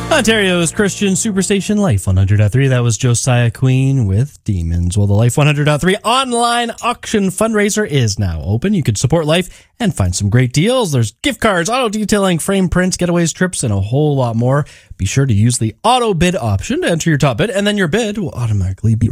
Ontario's Christian Superstation Life 100.3. That was Josiah Queen with Demons. Well, the Life 100.3 online auction fundraiser is now open. You could support Life and find some great deals. There's gift cards, auto detailing, frame prints, getaways, trips, and a whole lot more. Be sure to use the auto bid option to enter your top bid, and then your bid will automatically be